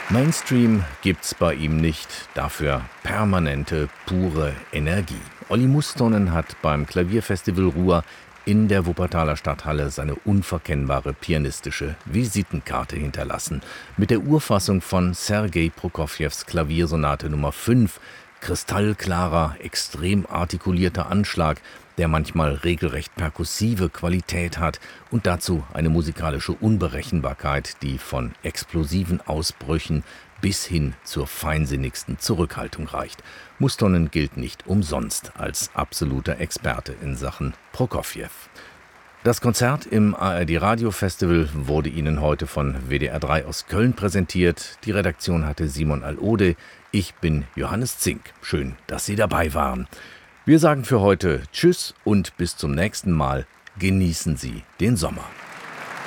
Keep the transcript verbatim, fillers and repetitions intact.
Mainstream gibt's bei ihm nicht, dafür permanente, pure Energie. Olli Mustonen hat beim Klavierfestival Ruhr in der Wuppertaler Stadthalle seine unverkennbare pianistische Visitenkarte hinterlassen. Mit der Urfassung von Sergei Prokofjews Klaviersonate Nummer fünf, kristallklarer, extrem artikulierter Anschlag, der manchmal regelrecht perkussive Qualität hat und dazu eine musikalische Unberechenbarkeit, die von explosiven Ausbrüchen bis hin zur feinsinnigsten Zurückhaltung reicht. Mustonen gilt nicht umsonst als absoluter Experte in Sachen Prokofjew. Das Konzert im A R D Radio Festival wurde Ihnen heute von W D R drei aus Köln präsentiert. Die Redaktion hatte Simon Al-Ode. Ich bin Johannes Zink. Schön, dass Sie dabei waren. Wir sagen für heute Tschüss und bis zum nächsten Mal. Genießen Sie den Sommer.